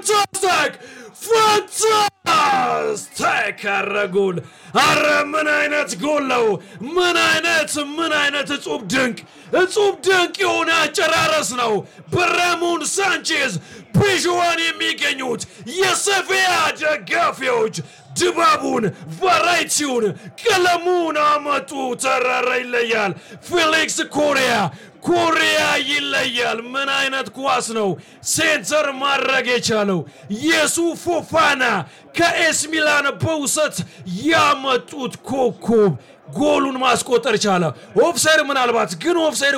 fantastic አረጉል አረ ምን አይነት ጎል ነው ምን አይነት እጹብ ድንቅ የሆነ አጨራረስ ነው በራሞን ሳንቼዝ ፒዥዋን የሚገኙት የሴቪያ ደጋፊዎች ድባቡን ቫራይቲውን ቀለሙን አመጡ ተራራ ይለያል ፌሊክስ ኮሪያ ይለያል ምን አይነት ኳስ ነው ሴንተር ማድረግ የቻለው የሱፍ ፎፋና ከኤስ ሚላን በውሰት ያመጡት ኮከብ ጎሉን ማስቆጠር ቻለ ኦፍሳይድ ምናልባት ግን ኦፍሳይድ